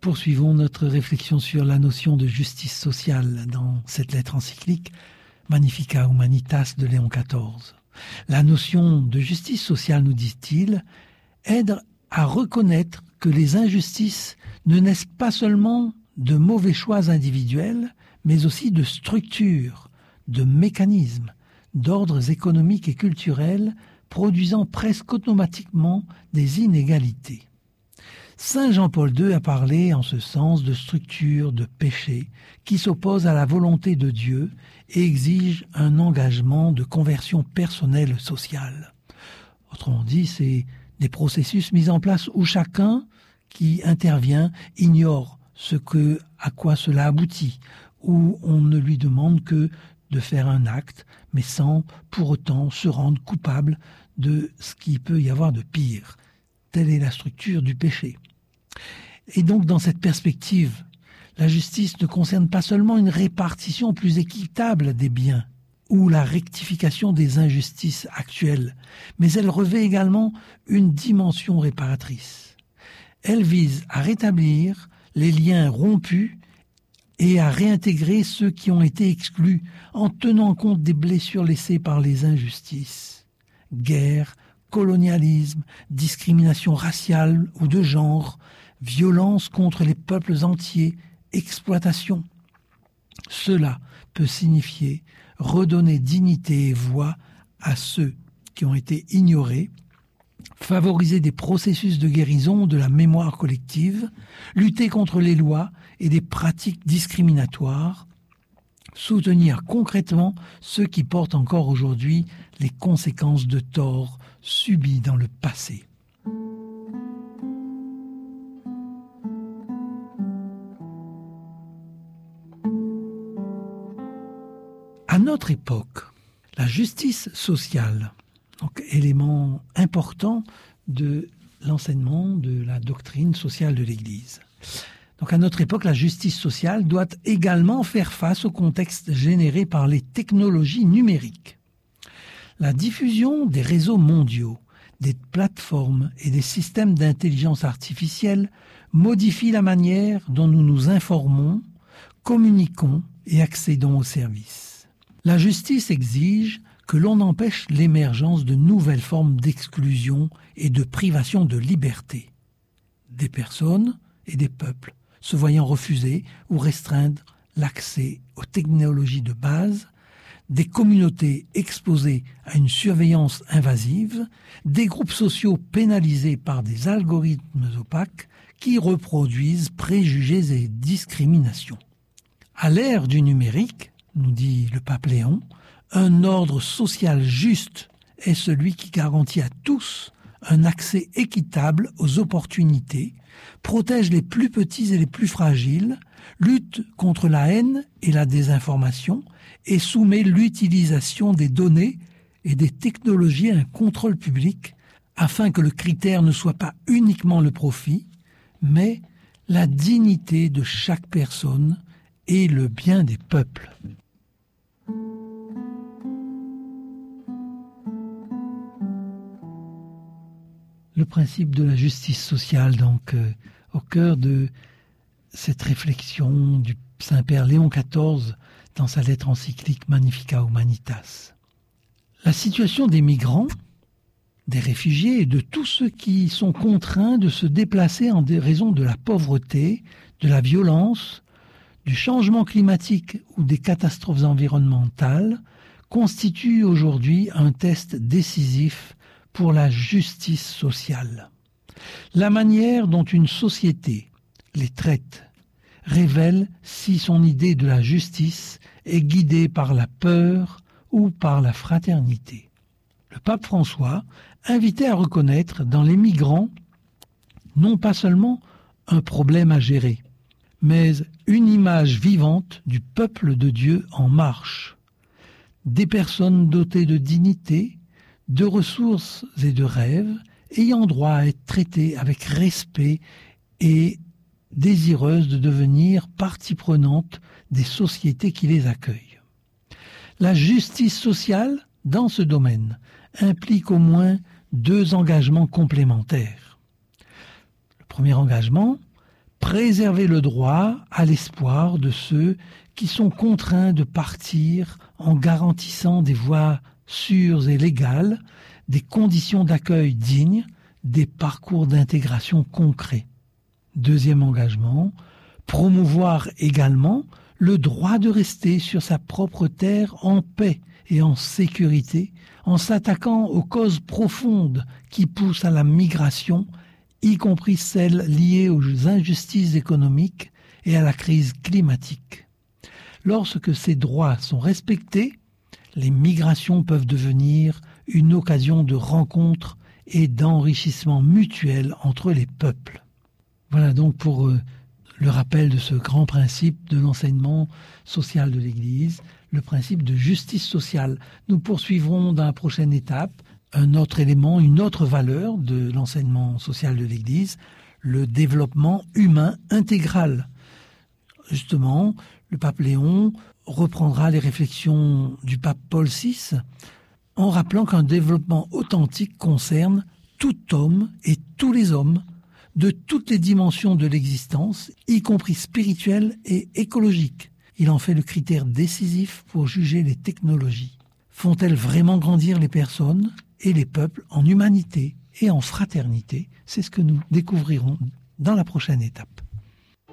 Poursuivons notre réflexion sur la notion de justice sociale dans cette lettre encyclique Magnificat Humanitas de Léon XIV. La notion de justice sociale, nous dit-il, aide à reconnaître que les injustices ne naissent pas seulement de mauvais choix individuels, mais aussi de structures, de mécanismes, d'ordres économiques et culturels produisant presque automatiquement des inégalités. Saint Jean-Paul II a parlé en ce sens de structures de péché qui s'opposent à la volonté de Dieu et exigent un engagement de conversion personnelle sociale. Autrement dit, c'est des processus mis en place où chacun qui intervient ignore à quoi cela aboutit, où on ne lui demande que de faire un acte, mais sans pour autant se rendre coupable de ce qu'il peut y avoir de pire. Telle est la structure du péché. Et donc, dans cette perspective, la justice ne concerne pas seulement une répartition plus équitable des biens ou la rectification des injustices actuelles, mais elle revêt également une dimension réparatrice. Elle vise à rétablir les liens rompus et à réintégrer ceux qui ont été exclus en tenant compte des blessures laissées par les injustices. Guerre, colonialisme, discrimination raciale ou de genre, violence contre les peuples entiers, exploitation. Cela peut signifier redonner dignité et voix à ceux qui ont été ignorés, favoriser des processus de guérison de la mémoire collective, lutter contre les lois et des pratiques discriminatoires, soutenir concrètement ceux qui portent encore aujourd'hui les conséquences de torts subis dans le passé. À notre époque, la justice sociale, donc élément important de l'enseignement de la doctrine sociale de l'Église. Donc à notre époque, la justice sociale doit également faire face au contexte généré par les technologies numériques. La diffusion des réseaux mondiaux, des plateformes et des systèmes d'intelligence artificielle modifie la manière dont nous nous informons, communiquons et accédons aux services. La justice exige que l'on empêche l'émergence de nouvelles formes d'exclusion et de privation de liberté des personnes et des peuples, se voyant refuser ou restreindre l'accès aux technologies de base, des communautés exposées à une surveillance invasive, des groupes sociaux pénalisés par des algorithmes opaques qui reproduisent préjugés et discriminations. À l'ère du numérique, nous dit le pape Léon, un ordre social juste est celui qui garantit à tous un accès équitable aux opportunités, protège les plus petits et les plus fragiles, lutte contre la haine et la désinformation et soumet l'utilisation des données et des technologies à un contrôle public afin que le critère ne soit pas uniquement le profit, mais la dignité de chaque personne et le bien des peuples. Le principe de la justice sociale, donc, au cœur de cette réflexion du Saint-Père Léon XIV dans sa lettre encyclique Magnificat Humanitas. La situation des migrants, des réfugiés et de tous ceux qui sont contraints de se déplacer en raison de la pauvreté, de la violence, du changement climatique ou des catastrophes environnementales constitue aujourd'hui un test décisif pour la justice sociale. La manière dont une société les traite révèle si son idée de la justice est guidée par la peur ou par la fraternité. Le pape François invitait à reconnaître dans les migrants non pas seulement un problème à gérer, mais une image vivante du peuple de Dieu en marche. Des personnes dotées de dignité, de ressources et de rêves, ayant droit à être traitées avec respect et désireuses de devenir partie prenante des sociétés qui les accueillent. La justice sociale, dans ce domaine, implique au moins 2 engagements complémentaires. Le premier engagement, préserver le droit à l'espoir de ceux qui sont contraints de partir en garantissant des voies sûres et légales, des conditions d'accueil dignes, des parcours d'intégration concrets. Deuxième engagement, promouvoir également le droit de rester sur sa propre terre en paix et en sécurité, en s'attaquant aux causes profondes qui poussent à la migration, y compris celles liées aux injustices économiques et à la crise climatique. Lorsque ces droits sont respectés, les migrations peuvent devenir une occasion de rencontre et d'enrichissement mutuel entre les peuples. Voilà donc pour le rappel de ce grand principe de l'enseignement social de l'Église, le principe de justice sociale. Nous poursuivrons dans la prochaine étape un autre élément, une autre valeur de l'enseignement social de l'Église, le développement humain intégral. Justement, le pape Léon reprendra les réflexions du pape Paul VI en rappelant qu'un développement authentique concerne tout homme et tous les hommes de toutes les dimensions de l'existence, y compris spirituelle et écologique. Il en fait le critère décisif pour juger les technologies. Font-elles vraiment grandir les personnes et les peuples en humanité et en fraternité? C'est ce que nous découvrirons dans la prochaine étape.